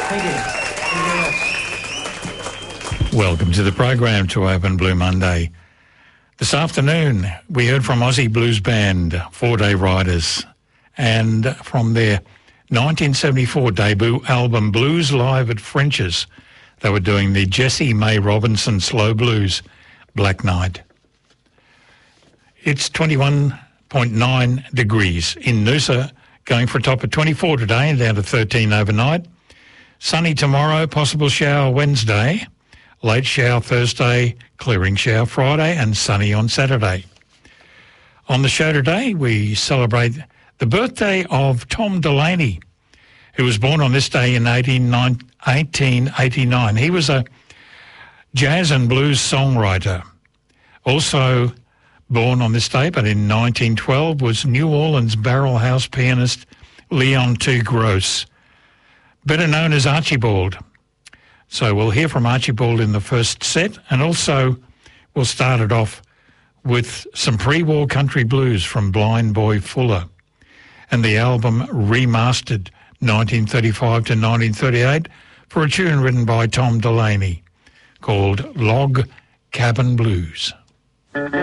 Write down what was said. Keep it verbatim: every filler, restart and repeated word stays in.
Thank you. Thank you very much. Welcome to the program, to Open Blue Monday. This afternoon, we heard from Aussie blues band Four Day Riders, and from their nineteen seventy-four debut album Blues Live at French's, they were doing the Jessie May Robinson slow blues, Black Night. It's twenty-one point nine degrees in Noosa, going for a top of twenty-four today and down to thirteen overnight. Sunny tomorrow, possible shower Wednesday, late shower Thursday, clearing shower Friday, and sunny on Saturday. On the show today, we celebrate the birthday of Tom Delaney, who was born on this day in eighteen eighty-nine. He was a jazz and blues songwriter. Also born on this day, but in nineteen twelve, was New Orleans barrel house pianist Leon T. Gross, better known as Archibald. So we'll hear from Archibald in the first set, and also we'll start it off with some pre-war country blues from Blind Boy Fuller and the album Remastered nineteen thirty-five to nineteen thirty-eight for a tune written by Tom Delaney called Log Cabin Blues.